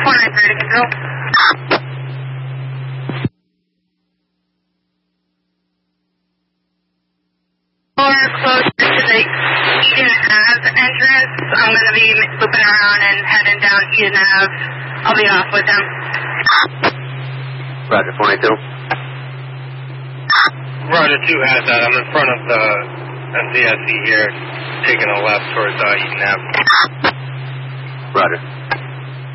493 to control. Or closer to the Eden Ave entrance. I'm going to be looping around and heading down Eden Ave. I'll be off with them. Roger, 492. Roger, 2 has that. I'm in front of the NZSE here, taking a left towards Eden Ave. Roger.